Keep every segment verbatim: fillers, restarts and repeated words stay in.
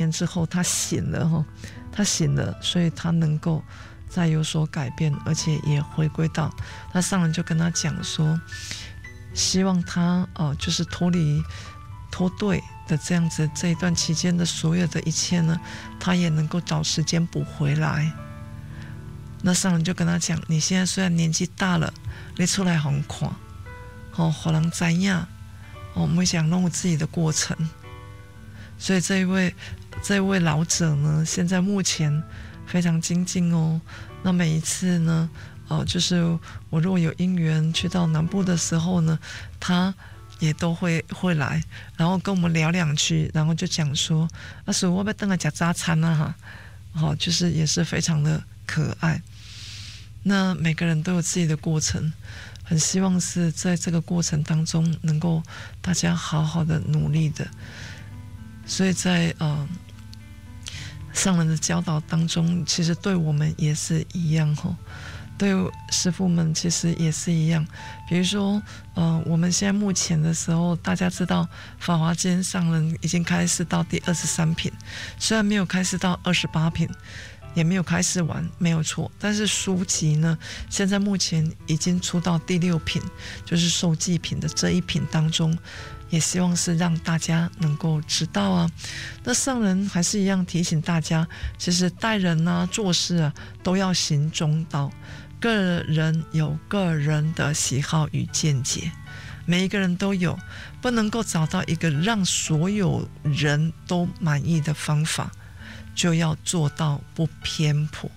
年之后他醒了哈，他醒了，所以他能够再有所改变，而且也回归到那上人就跟他讲说，希望他呃就是脱离脱队的这样子，这一段期间的所有的一切呢，他也能够找时间补回来。那上人就跟他讲，你现在虽然年纪大了，你出来很看哦，给人知道哦，每想弄自己的过程。所以这一位这一位老者呢，现在目前非常精进哦。那每一次呢，呃，就是我如果有因缘去到南部的时候呢，他也都会会来，然后跟我们聊两句，然后就讲说，啊，所以我要等下吃早餐啊哈，好、哦，就是也是非常的可爱。那每个人都有自己的过程，很希望是在这个过程当中，能够大家好好的努力的。所以在呃上人的教导当中，其实对我们也是一样吼，对师父们其实也是一样。比如说，呃，我们现在目前的时候，大家知道法华经上人已经开示到第二十三品，虽然没有开示到二十八品，也没有开示完，没有错。但是书籍呢，现在目前已经出到第六品，就是受记品的这一品当中。也希望是让大家能够知道啊。那上人还是一样提醒大家，其实待人啊、做事啊，都要行中道。个人有个人的喜好与见解，每一个人都有，不能够找到一个让所有人都满意的方法，就要做到不偏颇。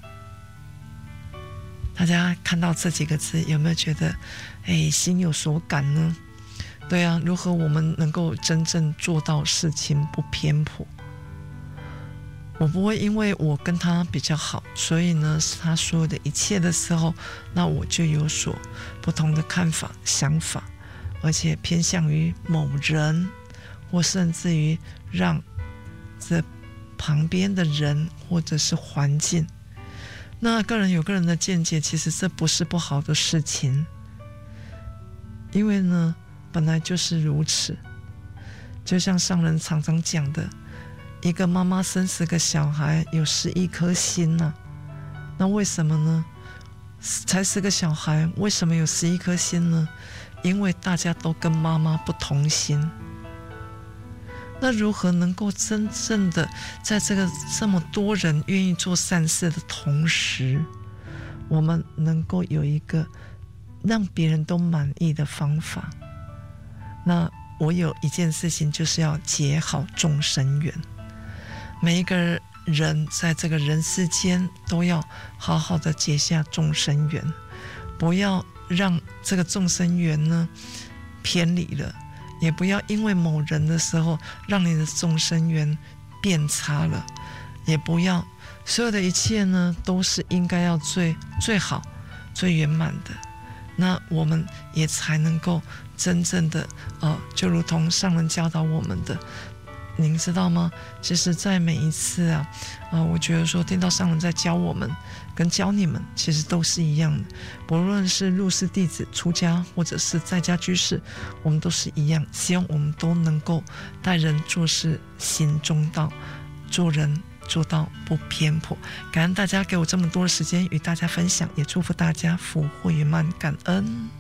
大家看到这几个字，有没有觉得，哎，心有所感呢？对啊，如何我们能够真正做到事情不偏颇？我不会因为我跟他比较好，所以呢，他所有的一切的时候，那我就有所不同的看法、想法，而且偏向于某人，或甚至于让这旁边的人或者是环境。那个人有个人的见解，其实这不是不好的事情，因为呢，本来就是如此。就像上人常常讲的，一个妈妈生十个小孩，有十一颗心呐、啊。那为什么呢？才十个小孩，为什么有十一颗心呢？因为大家都跟妈妈不同心。那如何能够真正的在这个这么多人愿意做善事的同时，我们能够有一个让别人都满意的方法？那我有一件事情，就是要结好众生缘。每一个人在这个人世间都要好好的结下众生缘，不要让这个众生缘呢偏离了，也不要因为某人的时候让你的众生缘变差了，也不要所有的一切呢都是应该要最最好最圆满的，那我们也才能够真正的呃，就如同上人教导我们的，您知道吗？其实在每一次啊，呃，我觉得说听到上人在教我们跟教你们，其实都是一样的，不论是入室弟子、出家或者是在家居士，我们都是一样，希望我们都能够待人做事行中道，做人做到不偏颇。感恩大家给我这么多的时间与大家分享，也祝福大家福慧圆满，感恩。